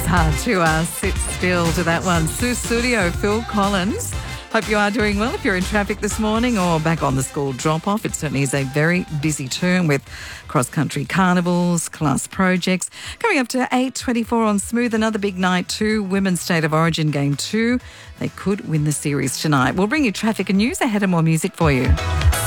hard to sit still to that one. Sue Studio, Phil Collins. Hope you are doing well. If you're in traffic this morning or back on the school drop-off, it certainly is a very busy term with cross-country carnivals, class projects. Coming up to 8:24 on Smooth, another big night too. Women's State of Origin Game 2. They could win the series tonight. We'll bring you traffic and news ahead of more music for you.